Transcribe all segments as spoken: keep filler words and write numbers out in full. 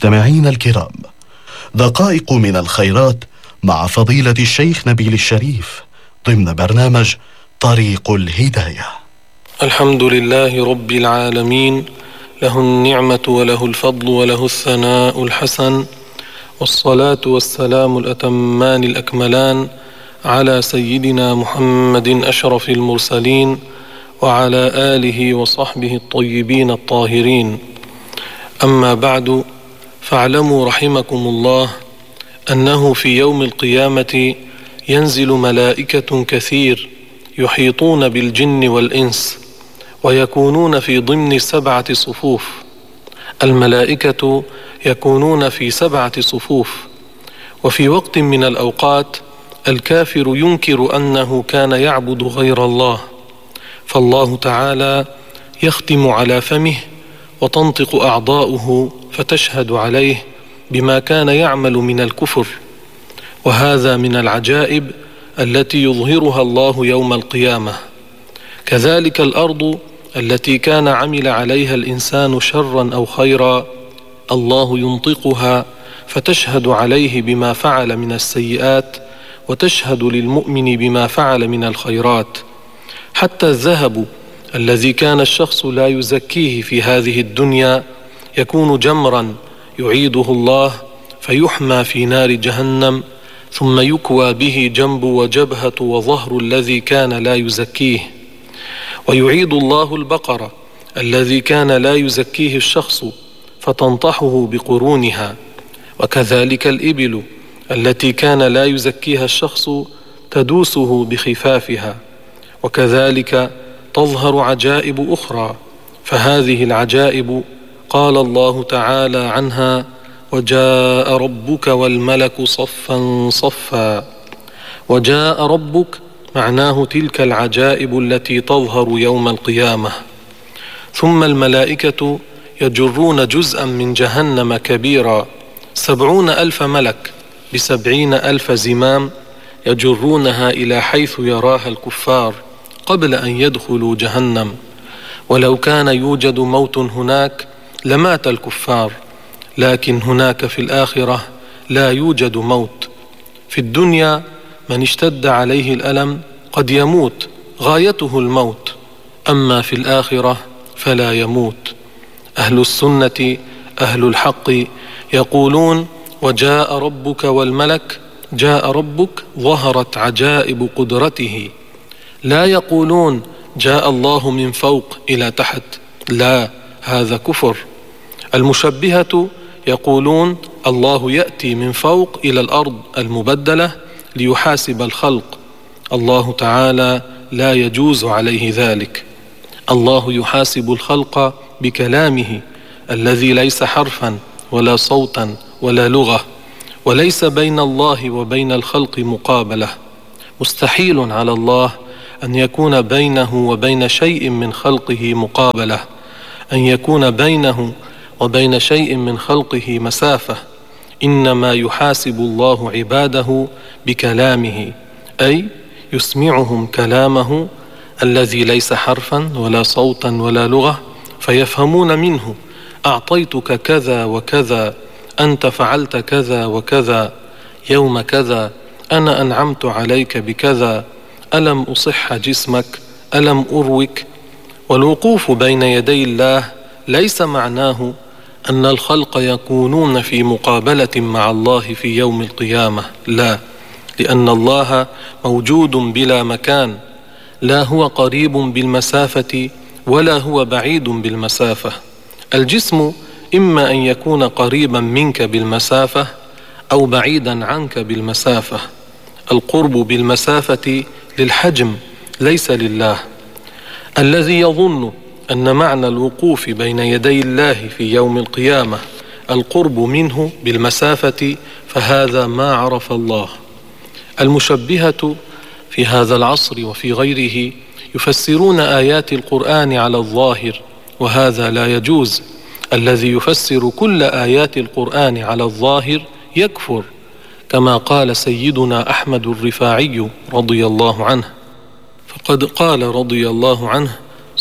مستمعين الكرام، دقائق من الخيرات مع فضيلة الشيخ نبيل الشريف ضمن برنامج طريق الهداية. الحمد لله رب العالمين، له النعمة وله الفضل وله الثناء الحسن، والصلاة والسلام الأتمان الأكملان على سيدنا محمد أشرف المرسلين وعلى آله وصحبه الطيبين الطاهرين. أما بعد، فاعلموا رحمكم الله أنه في يوم القيامة ينزل ملائكة كثير يحيطون بالجن والإنس، ويكونون في ضمن سبعة صفوف. الملائكة يكونون في سبعة صفوف، وفي وقت من الأوقات الكافر ينكر أنه كان يعبد غير الله، فالله تعالى يختم على فمه وتنطق أعضاؤه فتشهد عليه بما كان يعمل من الكفر، وهذا من العجائب التي يظهرها الله يوم القيامة. كذلك الأرض التي كان عمل عليها الإنسان شرا أو خيرا، الله ينطقها فتشهد عليه بما فعل من السيئات، وتشهد للمؤمن بما فعل من الخيرات. حتى الذهب الذي كان الشخص لا يزكيه في هذه الدنيا يكون جمرا يعيده الله فيحمى في نار جهنم، ثم يكوى به جنب وجبهة وظهر الذي كان لا يزكيه. ويعيد الله البقرة الذي كان لا يزكيه الشخص فتنطحه بقرونها، وكذلك الإبل التي كان لا يزكيها الشخص تدوسه بخفافها. وكذلك تظهر عجائب أخرى، فهذه العجائب قال الله تعالى عنها: وجاء ربك والملك صفا صفا. وجاء ربك معناه تلك العجائب التي تظهر يوم القيامة. ثم الملائكة يجرون جزءا من جهنم كبيرا، سبعون ألف ملك بسبعين ألف زمام يجرونها إلى حيث يراها الكفار قبل أن يدخلوا جهنم. ولو كان يوجد موت هناك لمات الكفار، لكن هناك في الآخرة لا يوجد موت. في الدنيا من اشتد عليه الألم قد يموت، غايته الموت، أما في الآخرة فلا يموت. أهل السنة أهل الحق يقولون: وجاء ربك والملك، جاء ربك ظهرت عجائب قدرته. لا يقولون جاء الله من فوق إلى تحت، لا، هذا كفر. المشبهة يقولون الله يأتي من فوق إلى الأرض المبدلة ليحاسب الخلق، الله تعالى لا يجوز عليه ذلك. الله يحاسب الخلق بكلامه الذي ليس حرفا ولا صوتا ولا لغة، وليس بين الله وبين الخلق مقابلة. مستحيل على الله أن يكون بينه وبين شيء من خلقه مقابلة، أن يكون بينه وبين شيء من خلقه مسافة. إنما يحاسب الله عباده بكلامه، أي يسمعهم كلامه الذي ليس حرفا ولا صوتا ولا لغة، فيفهمون منه: أعطيتك كذا وكذا، أنت فعلت كذا وكذا، يوم كذا أنا أنعمت عليك بكذا، ألم أصح جسمك، ألم أروك. والوقوف بين يدي الله ليس معناه أن الخلق يكونون في مقابلة مع الله في يوم القيامة، لا، لأن الله موجود بلا مكان، لا هو قريب بالمسافة ولا هو بعيد بالمسافة. الجسم إما أن يكون قريبا منك بالمسافة أو بعيدا عنك بالمسافة. القرب بالمسافة للحجم ليس لله. الذي يظن أن معنى الوقوف بين يدي الله في يوم القيامة القرب منه بالمسافة فهذا ما عرف الله. المشبهة في هذا العصر وفي غيره يفسرون آيات القرآن على الظاهر، وهذا لا يجوز. الذي يفسر كل آيات القرآن على الظاهر يكفر، كما قال سيدنا أحمد الرفاعي رضي الله عنه. فقد قال رضي الله عنه: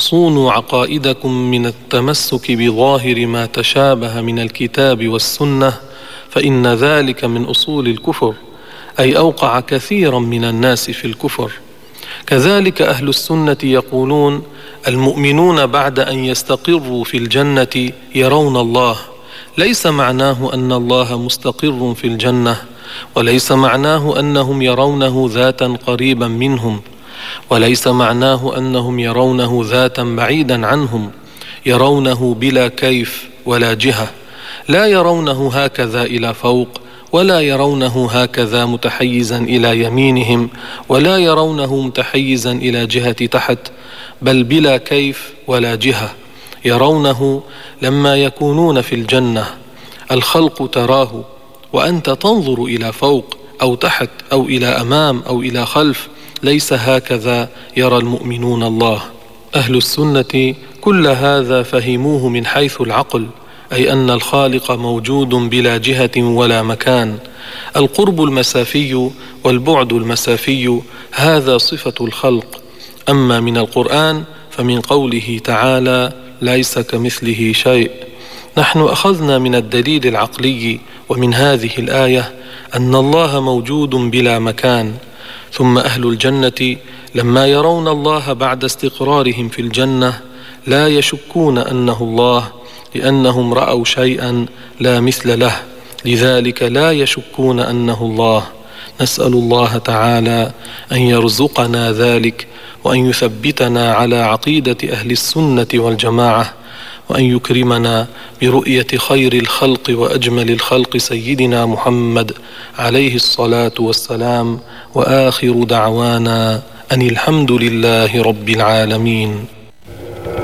صونوا عقائدكم من التمسك بظاهر ما تشابه من الكتاب والسنة، فإن ذلك من أصول الكفر، أي أوقع كثيرا من الناس في الكفر. كذلك أهل السنة يقولون: المؤمنون بعد أن يستقروا في الجنة يرون الله. ليس معناه أن الله مستقر في الجنة، وليس معناه أنهم يرونه ذاتا قريبا منهم، وليس معناه أنهم يرونه ذاتا بعيدا عنهم، يرونه بلا كيف ولا جهة. لا يرونه هكذا إلى فوق، ولا يرونه هكذا متحيزا إلى يمينهم، ولا يرونه متحيزا إلى جهة تحت، بل بلا كيف ولا جهة. يرونه لما يكونون في الجنة، الخلق تراه وأنت تنظر إلى فوق أو تحت أو إلى أمام أو إلى خلف. ليس هكذا يرى المؤمنون الله. أهل السنة كل هذا فهموه من حيث العقل، أي أن الخالق موجود بلا جهة ولا مكان. القرب المسافي والبعد المسافي هذا صفة الخلق. أما من القرآن فمن قوله تعالى: ليس كمثله شيء. نحن أخذنا من الدليل العقلي ومن هذه الآية أن الله موجود بلا مكان. ثم أهل الجنة لما يرون الله بعد استقرارهم في الجنة لا يشكون أنه الله، لأنهم رأوا شيئا لا مثل له، لذلك لا يشكون أنه الله. نسأل الله تعالى أن يرزقنا ذلك، وأن يثبتنا على عقيدة أهل السنة والجماعة، وأن يكرمنا برؤية خير الخلق وأجمل الخلق سيدنا محمد عليه الصلاة والسلام. وآخر دعوانا أن الحمد لله رب العالمين.